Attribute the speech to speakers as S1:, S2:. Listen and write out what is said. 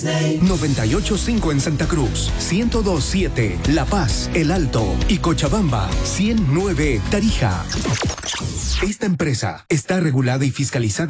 S1: 98.5 en Santa Cruz, 102.7 La Paz, El Alto y Cochabamba, 100.9 Tarija. Esta empresa está regulada y fiscalizada